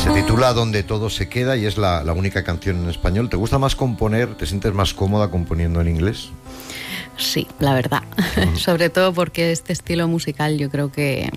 Se titula Donde todo se queda y es la única canción en español. ¿Te gusta más componer? ¿Te sientes más cómoda componiendo en inglés? Sí, la verdad. Sobre todo porque este estilo musical yo creo que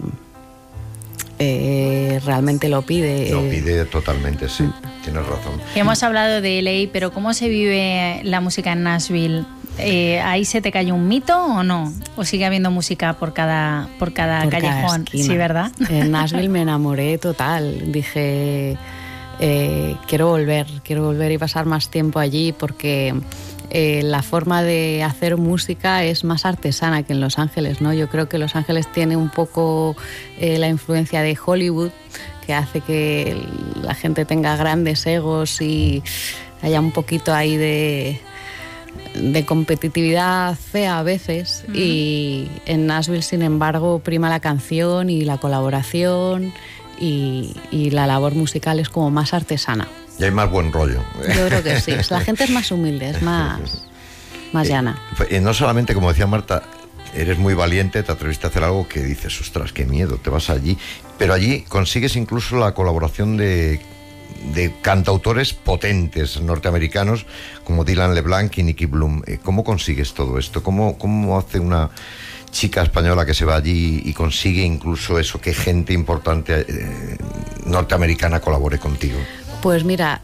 realmente lo pide. Lo pide totalmente, sí. Tienes razón. Hemos hablado de LA, pero ¿cómo se vive la música en Nashville? ¿Ahí se te cayó un mito o no? ¿O sigue habiendo música por cada callejón? Esquina. Sí, ¿verdad? En Nashville me enamoré total. Dije, quiero volver y pasar más tiempo allí porque la forma de hacer música es más artesana que en Los Ángeles, ¿no? Yo creo que Los Ángeles tiene un poco la influencia de Hollywood, que hace que la gente tenga grandes egos y haya un poquito ahí de competitividad fea a veces. Y en Nashville, sin embargo, prima la canción y la colaboración y la labor musical es como más artesana. Y hay más buen rollo. Yo creo que sí. La gente es más humilde, es más llana. No solamente, como decía Marta, eres muy valiente, te atreviste a hacer algo que dices, ostras, qué miedo, te vas allí. Pero allí consigues incluso la colaboración de cantautores potentes norteamericanos como Dylan LeBlanc y Nicky Bloom. ¿Cómo consigues todo esto? ¿Cómo hace una chica española que se va allí y consigue incluso eso, que gente importante norteamericana colabore contigo? Pues mira,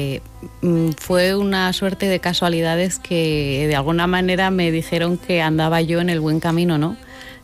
fue una suerte de casualidades que de alguna manera me dijeron que andaba yo en el buen camino, ¿no?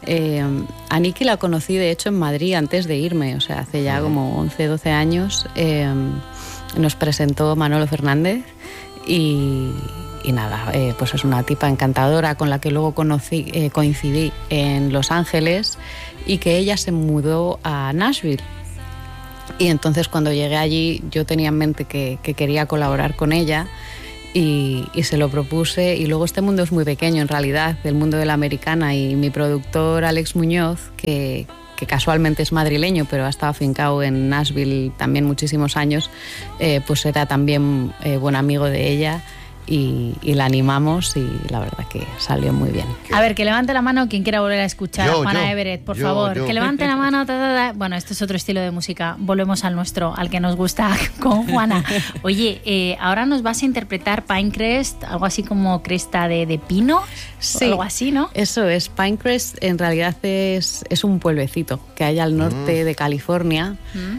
A Nicky la conocí de hecho en Madrid antes de irme, o sea, hace ya como 11, 12 años. Nos presentó Manolo Fernández y nada, pues es una tipa encantadora con la que luego coincidí en Los Ángeles y que ella se mudó a Nashville. Y entonces cuando llegué allí yo tenía en mente que quería colaborar con ella y se lo propuse. Y luego este mundo es muy pequeño en realidad, el mundo de la americana, y mi productor Alex Muñoz, que casualmente es madrileño pero ha estado afincado en Nashville también muchísimos años, pues era también buen amigo de ella. Y la animamos y la verdad que salió muy bien. A ver, que levante la mano quien quiera volver a escuchar a Juana Everett, por favor. Que levante la mano. Bueno, este es otro estilo de música. Volvemos al nuestro, al que nos gusta con Juana. Oye, ahora nos vas a interpretar Pinecrest, algo así como cresta de pino. Sí, algo así, ¿no? Eso es. Pinecrest en realidad es un pueblecito que hay al norte de California,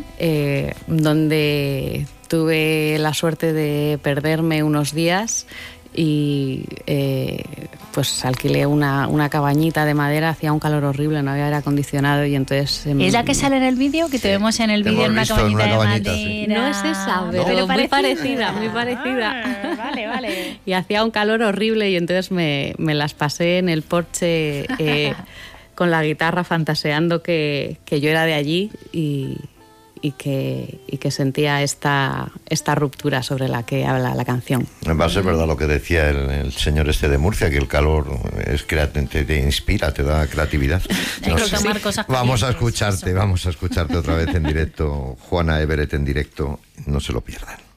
donde tuve la suerte de perderme unos días y pues alquilé una cabañita de madera. Hacía un calor horrible, no había aire acondicionado y entonces... ¿Es la que sale en el vídeo? Que te vemos en el vídeo en una cabañita de madera. Sí. No es esa, pero muy parecida. Vale. Y hacía un calor horrible y entonces me las pasé en el porche con la guitarra fantaseando que yo era de allí y que sentía esta ruptura sobre la que habla la canción. Va a ser verdad lo que decía el señor este de Murcia, que el calor te inspira, te da creatividad. No sé. Vamos a escucharte otra vez en directo, Juana Everett en directo, no se lo pierdan.